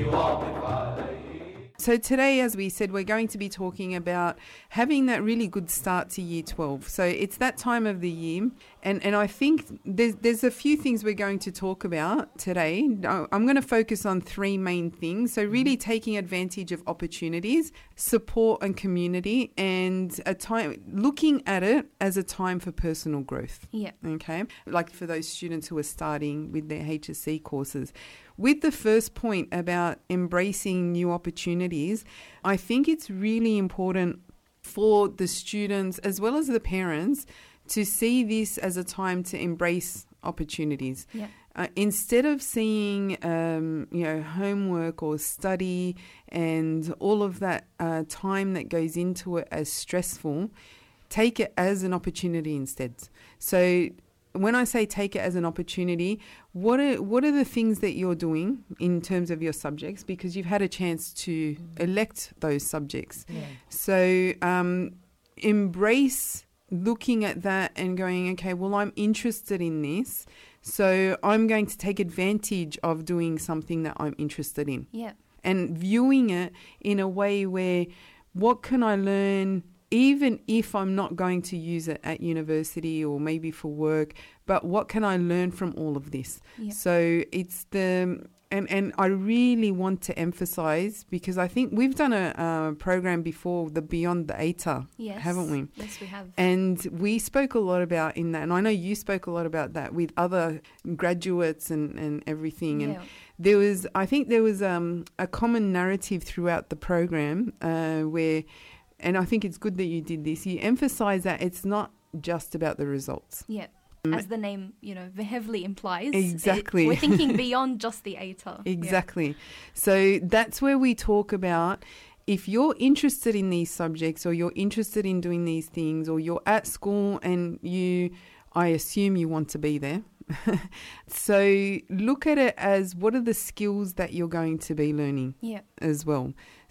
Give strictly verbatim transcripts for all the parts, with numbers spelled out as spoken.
So today, as we said, we're going to be talking about having that really good start to year twelve. So it's that time of the year. And, and I think there's, there's a few things we're going to talk about today. I'm going to focus on three main things. So really taking advantage of opportunities, support and community, and a time looking at it as a time for personal growth. Yeah. Okay. Like for those students who are starting with their H S C courses. With the first point about embracing new opportunities, I think it's really important for the students as well as the parents to see this as a time to embrace opportunities. Yeah. Uh, instead of seeing, um, you know, homework or study and all of that uh, time that goes into it as stressful, take it as an opportunity instead. So when I say take it as an opportunity, what are what are the things that you're doing in terms of your subjects? Because you've had a chance to elect those subjects. Yeah. So um, embrace looking at that and going, okay, well, I'm interested in this. So I'm going to take advantage of doing something that I'm interested in. Yeah. And viewing it in a way where what can I learn even if I'm not going to use it at university or maybe for work, but what can I learn from all of this? Yeah. So it's the, and, and I really want to emphasize, because I think we've done a, a program before, the Beyond the A T A, Yes. haven't we? Yes, we have. And we spoke a lot about in that, and I know you spoke a lot about that with other graduates and, and everything. And Yeah. there was, I think there was um, a common narrative throughout the program uh, where, and I think it's good that you did this, you emphasize that it's not just about the results. Yeah. As the name, you know, heavily implies. Exactly. It, we're thinking beyond just the A T A. Exactly. Yeah. So that's where we talk about if you're interested in these subjects or you're interested in doing these things or you're at school and you, I assume you want to be there. So look at it as what are the skills that you're going to be learning Yeah. as well.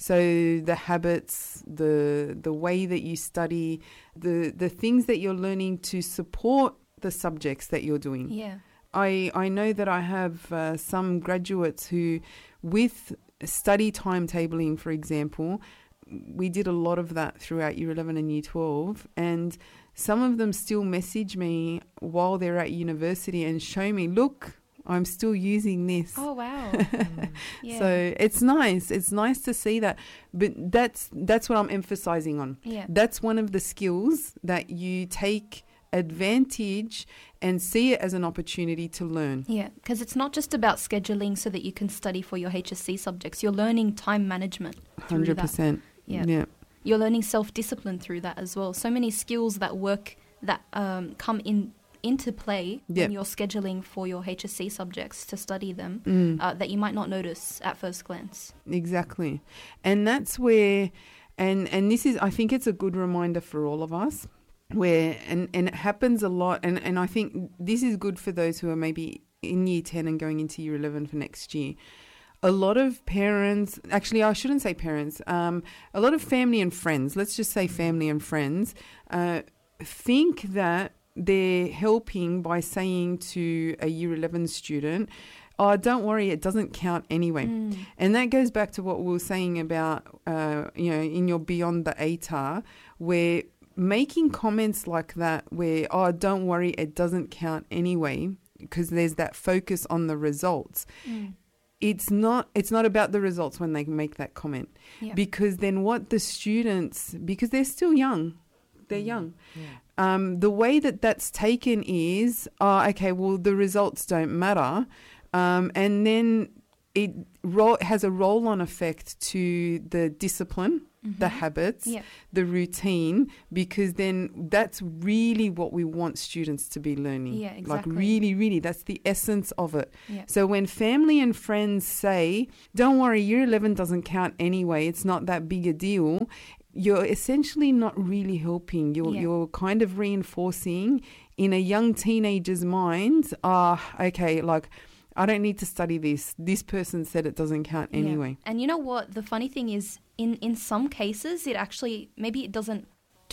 So the habits, the the way that you study, the the things that you're learning to support the subjects that you're doing. Yeah. I, I know that I have uh, some graduates who, with study timetabling, for example, we did a lot of that throughout year eleven and year twelve, and some of them still message me while they're at university and show me, look, I'm still using this. Oh, wow. Yeah. So it's nice. It's nice to see that. But that's that's what I'm emphasizing on. Yeah. That's one of the skills that you take advantage and see it as an opportunity to learn. Yeah, because it's not just about scheduling so that you can study for your H S C subjects. You're learning time management through one hundred percent. that. Yeah. Yeah. You're learning self-discipline through that as well. So many skills that work, that um, come in into play Yep. when you're scheduling for your H S C subjects to study them Mm. uh, that you might not notice at first glance. Exactly. And that's where, and, and this is, I think it's a good reminder for all of us, where, and, and it happens a lot, and, and I think this is good for those who are maybe in year ten and going into year eleven for next year. A lot of parents, actually I shouldn't say parents, um, a lot of family and friends, let's just say family and friends, uh, think that they're helping by saying to a year eleven student, oh, don't worry, it doesn't count anyway. Mm. And that goes back to what we were saying about, uh, you know, in your Beyond the A T A, where making comments like that where, oh, don't worry, it doesn't count anyway, because there's that focus on the results. Mm. It's not it's not about the results when they make that comment. Yeah. Because then what the students, because they're still young, they're young. Yeah. Um, the way that that's taken is, oh, okay, well, the results don't matter. Um, and then it ro- has a roll-on effect to the discipline, Mhm. the habits, Yeah. the routine, because then that's really what we want students to be learning. Yeah, Like exactly. really, really, that's the essence of it. Yeah. So when family and friends say, don't worry, year eleven doesn't count anyway, it's not that big a deal, you're essentially not really helping. You're, Yeah. you're kind of reinforcing in a young teenager's mind, ah, okay, like, I don't need to study this. This person said it doesn't count Yeah. anyway. And you know what? The funny thing is, in, in some cases, it actually, maybe it doesn't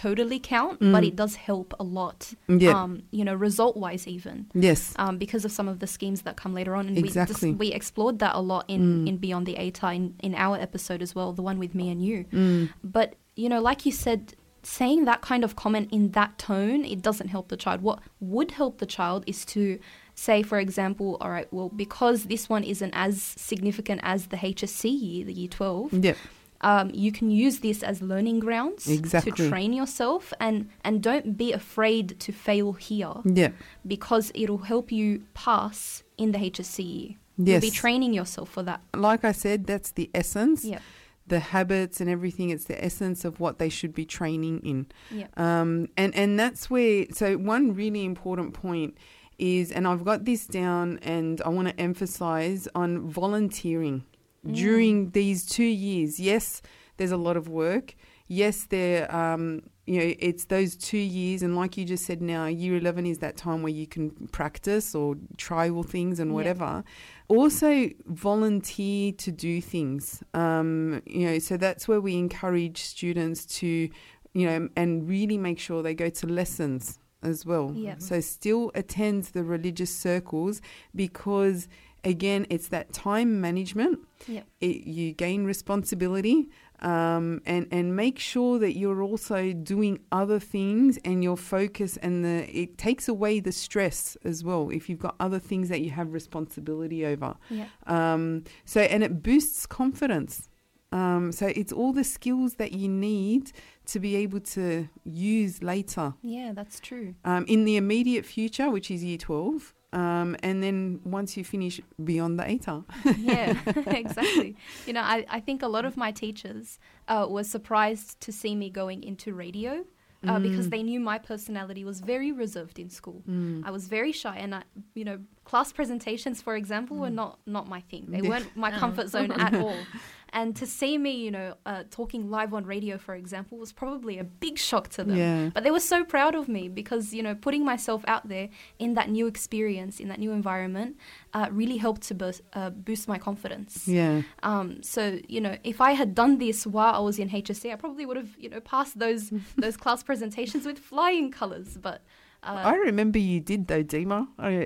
totally count, Mm. but it does help a lot. Yeah. Um, you know, result-wise even. Yes. Um, because of some of the schemes that come later on. And Exactly. we, dis- we explored that a lot in, Mm. in Beyond the A T A in, in our episode as well, the one with me and you. Mm. But, you know, like you said, saying that kind of comment in that tone, it doesn't help the child. What would help the child is to say, for example, all right, well, because this one isn't as significant as the H S C year, the year twelve, Yep. um, you can use this as learning grounds Exactly. to train yourself, and, and don't be afraid to fail here Yep. because it'll help you pass in the H S C year. Yes. You'll be training yourself for that. Like I said, that's the essence. Yeah. The habits and everything, it's the essence of what they should be training in. Yeah. Um, and, and that's where, so one really important point is, and I've got this down and I want to emphasize on volunteering Mm. during these two years. Yes, there's a lot of work. Yes, there, um, you know, it's those two years. And like you just said now, year eleven is that time where you can practice or trial things and Yeah. whatever. Also volunteer to do things, um, you know, so that's where we encourage students to, you know, and really make sure they go to lessons as well. Yeah. So still attends the religious circles because, again, it's that time management. Yeah. It, you gain responsibility, um, and and make sure that you're also doing other things and your focus, and the it takes away the stress as well if you've got other things that you have responsibility over. Yeah. Um, so and it boosts confidence. Um, so it's all the skills that you need to be able to use later Yeah, that's true. um, in the immediate future, which is year twelve. Um, and then once you finish beyond the A T A. Yeah, exactly. You know, I, I think a lot of my teachers uh, were surprised to see me going into radio uh, Mm. because they knew my personality was very reserved in school. Mm. I was very shy, and I, you know, class presentations, for example, were not, not my thing. They Yeah. weren't my comfort zone at all. And to see me, you know, uh, talking live on radio, for example, was probably a big shock to them. Yeah. But they were so proud of me because, you know, putting myself out there in that new experience, in that new environment, uh, really helped to boost, uh, boost my confidence. Yeah. Um, so, you know, if I had done this while I was in H S C, I probably would have, you know, passed those those class presentations with flying colours. But uh, I remember you did though, Dima. I-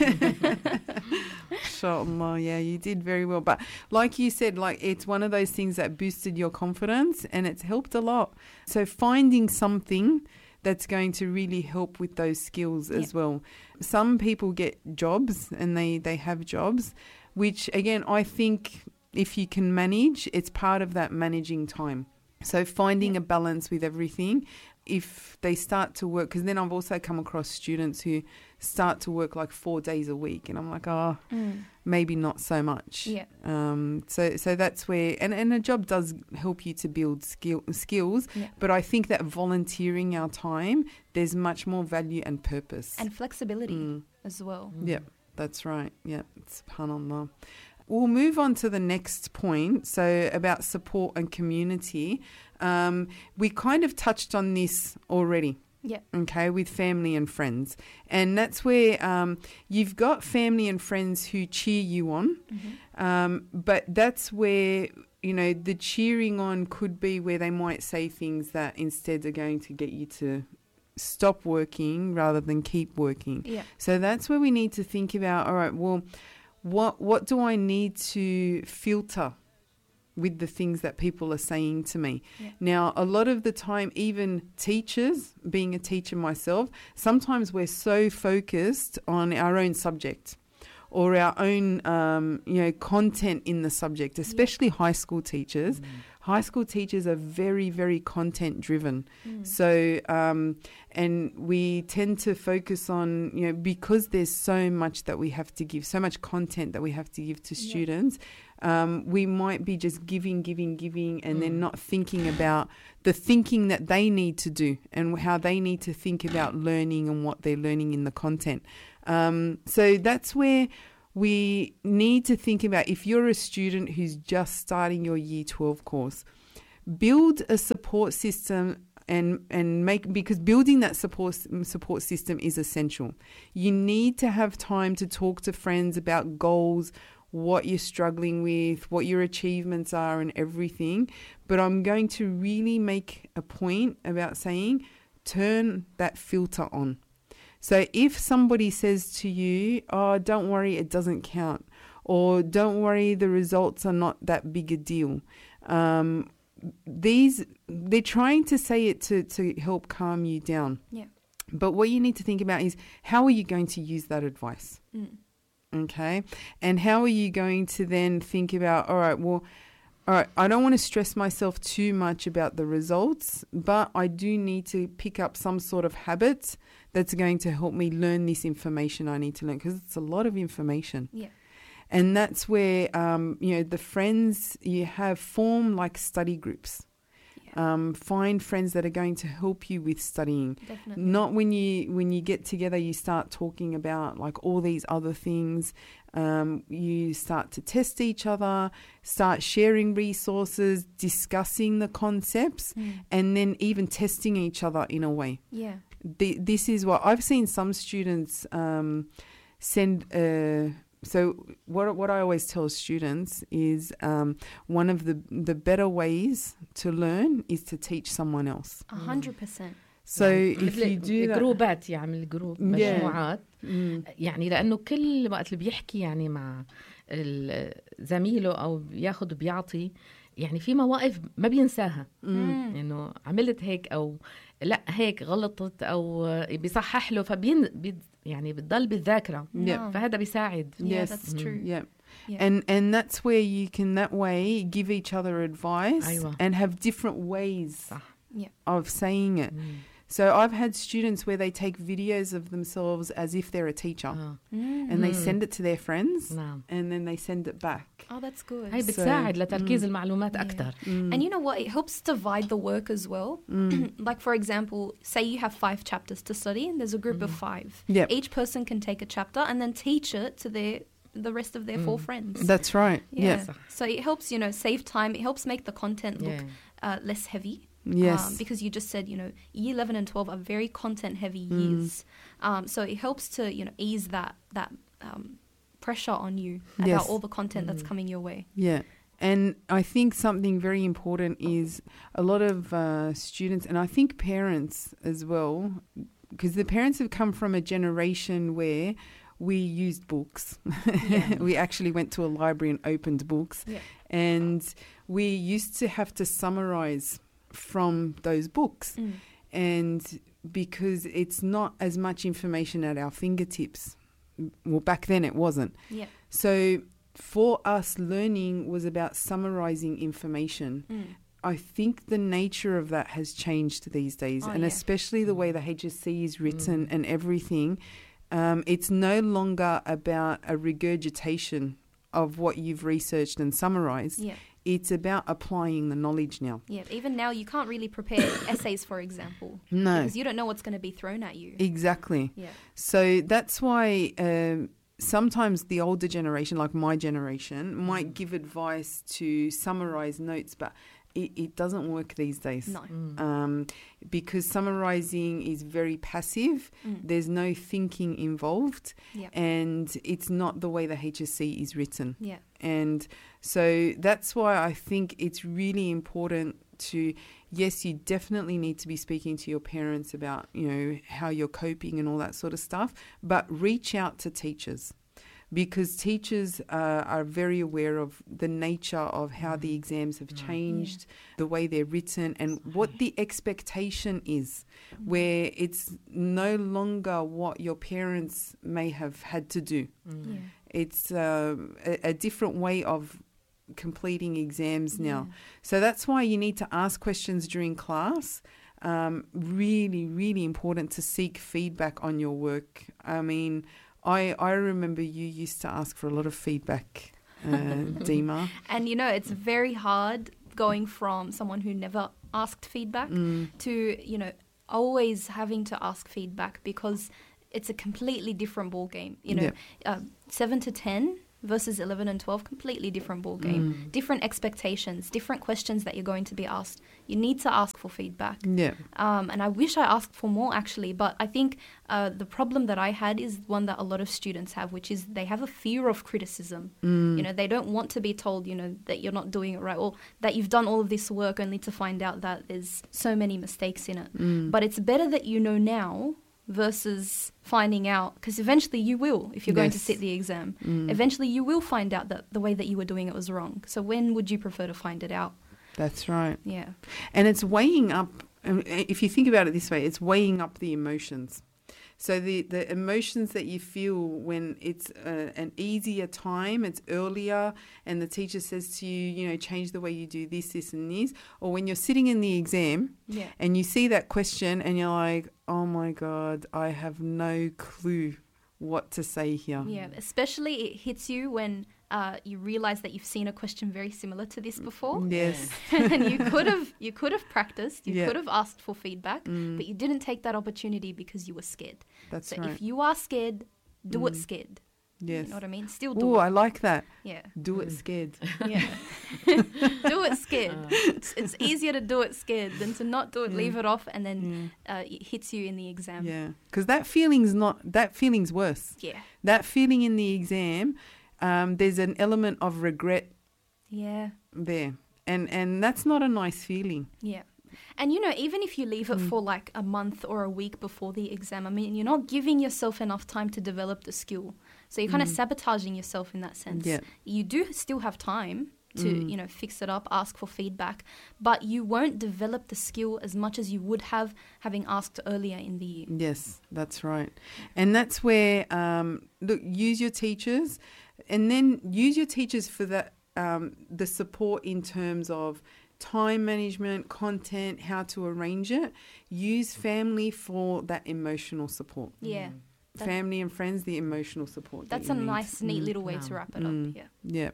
Inshallah, yeah, you did very well. But like you said, like it's one of those things that boosted your confidence and it's helped a lot. So finding something that's going to really help with those skills as Yeah. well. Some people get jobs and they, they have jobs, which again, I think if you can manage, it's part of that managing time. So finding Yeah. a balance with everything. If they start to work, because then I've also come across students who start to work like four days a week, and I'm like, oh, mm, maybe not so much. yeah, Um. So so that's where, and, and a job does help you to build skill skills. Yeah. But I think that volunteering our time, there's much more value and purpose. and flexibility Mm. as well. Yeah, that's right. Yeah, subhanallah. We'll move on to the next point. So about support and community. Um, we kind of touched on this already. Yeah. Okay, with family and friends. And that's where um, you've got family and friends who cheer you on. Mm-hmm. Um, but that's where, you know, the cheering on could be where they might say things that instead are going to get you to stop working rather than keep working. Yeah. So that's where we need to think about, all right, well, what what do I need to filter with the things that people are saying to me? Yeah. Now, a lot of the time, even teachers, being a teacher myself, sometimes we're so focused on our own subject or our own, um, you know, content in the subject, especially high school teachers. Mm. High school teachers are very, very content driven. Mm. So, um, and we tend to focus on, you know, because there's so much that we have to give, so much content that we have to give to Yeah. students, um, we might be just giving, giving, giving, and then Mm. not thinking about the thinking that they need to do and how they need to think about learning and what they're learning in the content. Um, so that's where we need to think about, if you're a student who's just starting your year twelve course, build a support system and and make, because building that support support system is essential. You need to have time to talk to friends about goals, what you're struggling with, what your achievements are and everything. But I'm going to really make a point about saying, turn that filter on. So if somebody says to you, oh, don't worry, it doesn't count, or don't worry, the results are not that big a deal. Um, these, they're trying to say it to, to help calm you down. Yeah. But what you need to think about is, how are you going to use that advice? Mm. Okay. And how are you going to then think about, all right, well, all right, I don't want to stress myself too much about the results, but I do need to pick up some sort of habit that's going to help me learn this information I need to learn, because it's a lot of information. Yeah. And that's where, um, you know, the friends you have form like study groups. Yeah. Um, find friends that are going to help you with studying. Definitely. Not when you when you get together, you start talking about like all these other things. Um, you start to test each other, start sharing resources, discussing the concepts, Mm. and then even testing each other in a way. Yeah. The, this is what I've seen some students um, send. Uh, so what what I always tell students is um, one of the the better ways to learn is to teach someone else. A hundred percent. So if you do that, جروبات يعمل جروب Yeah. مجموعات Mm. يعني لأنه كل وقت اللي بيحكي يعني مع ال- زميله أو بياخد وبيعطي يعني في مواقف ما بينساها Mm. إنه عملت هيك أو لا هيك غلطت أو بيصحح له فبين بي يعني بتضل بالذاكرة Yeah. فهذا بيساعد. Yeah, Yes. that's true. Yeah. Yeah. And and that's where you can that way give each other advice أيوة. and have different ways صح. Yeah. of saying it. Mm. So I've had students where they take videos of themselves as if they're a teacher آه. Mm. and they Mm. send it to their friends نعم. and then they send it back. Oh, that's good. هاي بتساعد لتركيز Mm. المعلومات Yeah. أكتر. Mm. And you know what? It helps divide the work as well. Mm. Like, for example, say you have five chapters to study and there's a group of five. Yep. Each person can take a chapter and then teach it to their the rest of their four Mm. friends. That's right. Yeah. Yeah. So it helps, you know, save time. It helps make the content look Yeah. uh, less heavy. Yes. Um, because you just said, you know, year eleven and twelve are very content heavy Mm. years. Um, so it helps to, you know, ease that, that um, pressure on you about Yes. all the content that's Mm. coming your way. Yeah. And I think something very important is a lot of uh, students, and I think parents as well, because the parents have come from a generation where we used books. Yeah. We actually went to a library and opened books. Yeah. And we used to have to summarize from those books. Mm. And because it's not as much information at our fingertips, well, back then it wasn't. Yeah. So for us, learning was about summarizing information. Mm. I think the nature of that has changed these days, Oh, and yeah. especially the way the H S C is written Mm. and everything. Um, it's no longer about a regurgitation of what you've researched and summarized. Yeah. It's about applying the knowledge now. Yeah. Even now, you can't really prepare essays, for example, No, because you don't know what's going to be thrown at you. exactly. Yeah. So that's why um, sometimes the older generation, like my generation, might give advice to summarize notes, but it, it doesn't work these days. No. Mm. Um, because summarizing is very passive. Mm. There's no thinking involved, Yeah. and it's not the way the H S C is written. Yeah. And so that's why I think it's really important to, yes, you definitely need to be speaking to your parents about, you know, how you're coping and all that sort of stuff, but reach out to teachers. Because teachers uh, are very aware of the nature of how the exams have changed, the way they're written, and what the expectation is, where it's no longer what your parents may have had to do. Yeah. It's um, a, a different way of completing exams now. Yeah. So that's why you need to ask questions during class. Um, really, really important to seek feedback on your work. I mean, I I remember you used to ask for a lot of feedback, uh, Dima. And you know, it's very hard going from someone who never asked feedback Mm. to, you know, always having to ask feedback, because it's a completely different ball game. You know, uh, seven to ten versus eleven and twelve, completely different ball game. Mm. Different expectations, different questions that you're going to be asked. You need to ask for feedback. Yeah. Um, and I wish I asked for more, actually. But I think uh, the problem that I had is one that a lot of students have, which is they have a fear of criticism. Mm. You know, they don't want to be told, you know, that you're not doing it right, or that you've done all of this work only to find out that there's so many mistakes in it. Mm. But it's better that you know now versus finding out, because eventually you will, if you're going to Yes. sit the exam. Mm. Eventually you will find out that the way that you were doing it was wrong. So when would you prefer to find it out? That's right. Yeah. And it's weighing up, um, if you think about it this way, it's weighing up the emotions. So the, the emotions that you feel when it's uh, an easier time, it's earlier, and the teacher says to you, you know, change the way you do this, this and this, or when you're sitting in the exam Yeah. and you see that question and you're like, oh my God, I have no clue what to say here. Yeah, especially it hits you when uh, you realize that you've seen a question very similar to this before. Yes. And you could have you could have practiced, you Yeah. could have asked for feedback, Mm. but you didn't take that opportunity because you were scared. That's So right. if you are scared, do it Mm. scared. Yes. You know what I mean? Still do Oh, it. I like that. Yeah. Do it Mm. scared. Yeah. Do it scared. Uh, It's, it's easier to do it scared than to not do it, Yeah. leave it off, and then Yeah. uh, it hits you in the exam. Yeah. Because that feeling's not, that feeling's worse. Yeah. That feeling in the exam, um, there's an element of regret Yeah. there. And and that's not a nice feeling. Yeah. And, you know, even if you leave it Mm. for like a month or a week before the exam, I mean, you're not giving yourself enough time to develop the skill. So you're kind of Mm. sabotaging yourself in that sense. Yeah. You do still have time to, Mm. you know, fix it up, ask for feedback, but you won't develop the skill as much as you would have having asked earlier in the year. Yes, that's right. And that's where, um, look, use your teachers and then use your teachers for that, um, the support in terms of time management, content, how to arrange it. Use family for that emotional support. Yeah. Mm. That- Family and friends, the emotional support. that That's you a need. nice, neat Mm. little way Yeah. to wrap it Mm. up. Yeah. Yeah.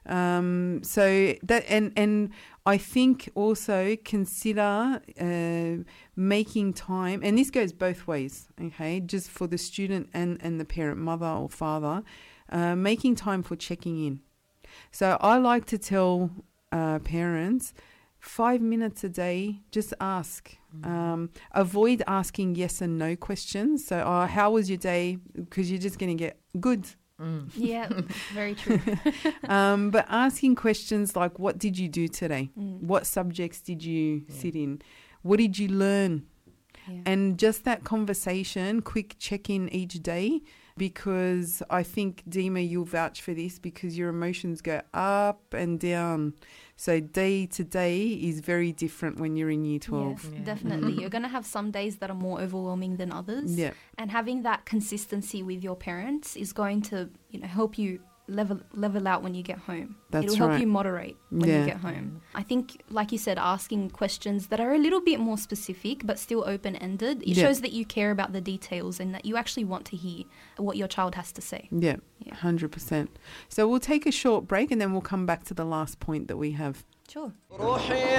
Um, so that and and I think also consider uh, making time, and this goes both ways. Okay, just for the student and and the parent, mother or father, uh, making time for checking in. So I like to tell uh, parents, five minutes a day, just ask. Um, avoid asking yes and no questions. So, oh, how was your day? Because you're just going to get good. Mm. Yeah, very true. Um, but asking questions like, what did you do today? Mm. What subjects did you Yeah. sit in? What did you learn? Yeah. And just that conversation, quick check-in each day, because I think, Dima, you'll vouch for this because your emotions go up and down. So day to day is very different when you're in year twelve. Yes, Yeah. definitely. You're going to have some days that are more overwhelming than others. Yeah. And having that consistency with your parents is going to, you know, help you level level out when you get home. That's It'll help right. you moderate when Yeah. you get home. I think, like you said, asking questions that are a little bit more specific but still open-ended, it Yeah. shows that you care about the details and that you actually want to hear what your child has to say. Yeah, Yeah. one hundred percent. So we'll take a short break and then we'll come back to the last point that we have. Sure.